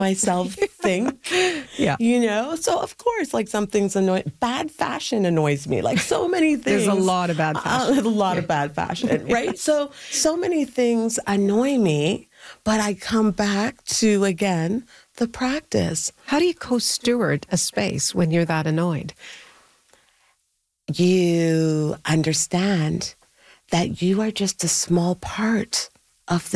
myself think. Yeah. So of course, like something's annoying. Bad fashion annoys me, like so many things. There's a lot of bad fashion. A lot of bad fashion, right? So many things annoy me, but I come back to, again, the practice. How do you co-steward a space when you're that annoyed? You understand that you are just a small part of